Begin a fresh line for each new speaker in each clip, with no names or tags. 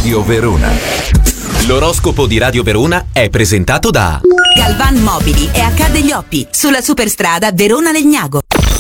Radio Verona. L'oroscopo di Radio Verona è presentato da
Galvan Mobili e Accade gli Oppi, sulla superstrada Verona-Legnago.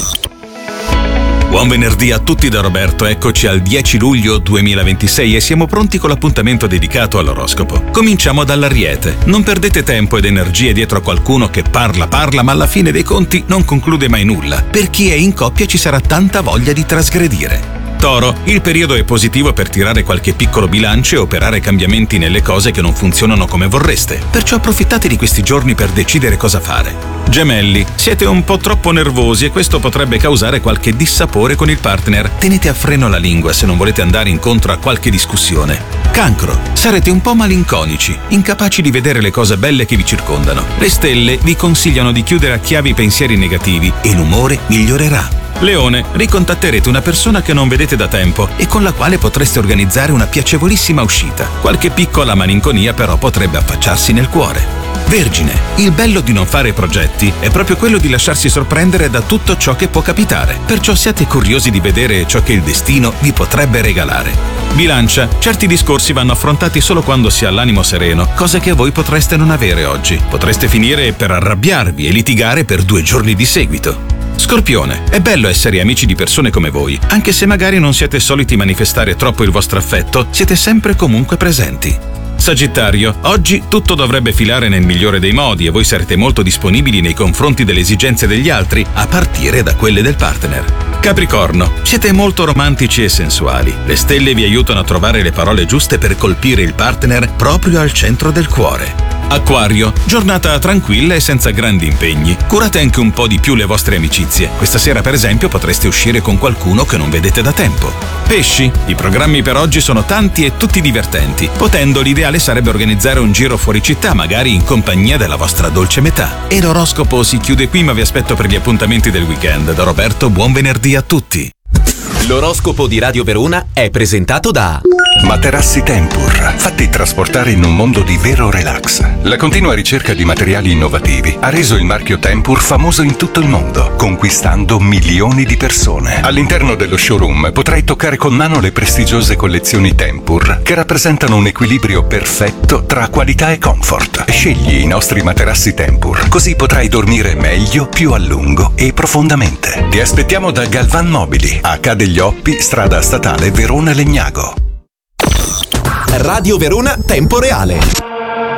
Buon venerdì a tutti da Roberto, eccoci al 10 luglio 2026 e siamo pronti con l'appuntamento dedicato all'oroscopo. Cominciamo dall'Ariete. Non perdete tempo ed energie dietro a qualcuno che parla, ma alla fine dei conti non conclude mai nulla. Per chi è in coppia ci sarà tanta voglia di trasgredire. Toro, il periodo è positivo per tirare qualche piccolo bilancio e operare cambiamenti nelle cose che non funzionano come vorreste, perciò approfittate di questi giorni per decidere cosa fare. Gemelli, siete un po' troppo nervosi e questo potrebbe causare qualche dissapore con il partner. Tenete a freno la lingua se non volete andare incontro a qualche discussione. Cancro, sarete un po' malinconici, incapaci di vedere le cose belle che vi circondano. Le stelle vi consigliano di chiudere a chiave i pensieri negativi e l'umore migliorerà. Leone, ricontatterete una persona che non vedete da tempo e con la quale potreste organizzare una piacevolissima uscita. Qualche piccola malinconia però potrebbe affacciarsi nel cuore. Vergine, il bello di non fare progetti è proprio quello di lasciarsi sorprendere da tutto ciò che può capitare, perciò siate curiosi di vedere ciò che il destino vi potrebbe regalare. Bilancia, certi discorsi vanno affrontati solo quando si ha l'animo sereno, cosa che voi potreste non avere oggi. Potreste finire per arrabbiarvi e litigare per 2 giorni di seguito. Scorpione, è bello essere amici di persone come voi, anche se magari non siete soliti manifestare troppo il vostro affetto, siete sempre comunque presenti. Sagittario, oggi tutto dovrebbe filare nel migliore dei modi e voi sarete molto disponibili nei confronti delle esigenze degli altri, a partire da quelle del partner. Capricorno, siete molto romantici e sensuali. Le stelle vi aiutano a trovare le parole giuste per colpire il partner proprio al centro del cuore. Acquario, giornata tranquilla e senza grandi impegni. Curate anche un po' di più le vostre amicizie. Questa sera, per esempio, potreste uscire con qualcuno che non vedete da tempo. Pesci, i programmi per oggi sono tanti e tutti divertenti. Potendo, l'ideale sarebbe organizzare un giro fuori città, magari in compagnia della vostra dolce metà. E l'oroscopo si chiude qui, ma vi aspetto per gli appuntamenti del weekend. Da Roberto, buon venerdì a tutti.
L'oroscopo di Radio Verona è presentato da
Materassi Tempur, fatti trasportare in un mondo di vero relax. La continua ricerca di materiali innovativi ha reso il marchio Tempur famoso in tutto il mondo, conquistando milioni di persone. All'interno dello showroom potrai toccare con mano le prestigiose collezioni Tempur, che rappresentano un equilibrio perfetto tra qualità e comfort. Scegli i nostri materassi Tempur, così potrai dormire meglio, più a lungo e profondamente. Ti aspettiamo da Galvan Mobili, a Accade gli Oppi, strada statale Verona-Legnago.
Radio Verona Tempo Reale.